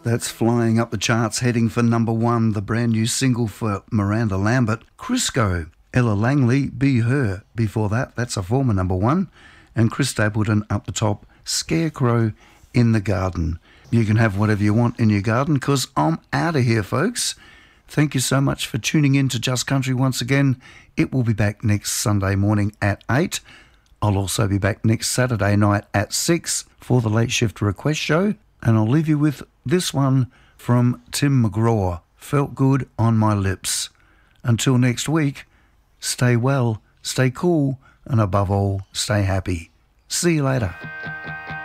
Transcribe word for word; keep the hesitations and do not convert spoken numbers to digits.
That's flying up the charts, heading for number one, the brand new single for Miranda Lambert, Crisco. Ella Langley, Be Her. Before that, that's a former number one. And Chris Stapleton up the top, Scarecrow in the Garden. You can have whatever you want in your garden, because I'm out of here, folks. Thank you so much for tuning in to Just Country once again. It will be back next Sunday morning at eight. I'll also be back next Saturday night at six for the Late Shift Request Show. And I'll leave you with this one from Tim McGraw, Felt Good on My Lips. Until next week, stay well, stay cool, and above all, stay happy. See you later.